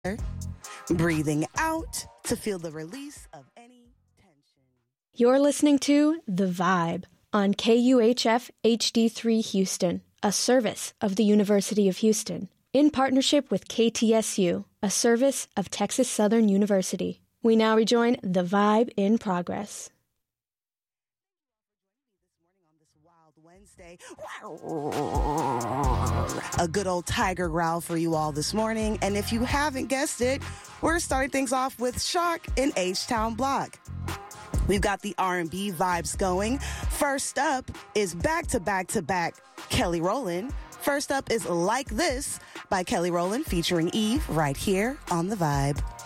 breathing out to feel the release of any tension. You're listening to The Vibe on KUHF HD3 Houston, a service of the University of Houston, in partnership with KTSU, a service of Texas Southern University. We now rejoin The Vibe in progress. Wednesday. A good old tiger growl for you all this morning. And if you haven't guessed it, we're starting things off with Shock in H-Town Block. We've got the R&B vibes going. First up is back-to-back-to-back Kelly Rowland. First up is Like This by Kelly Rowland featuring Eve right here on The Vibe.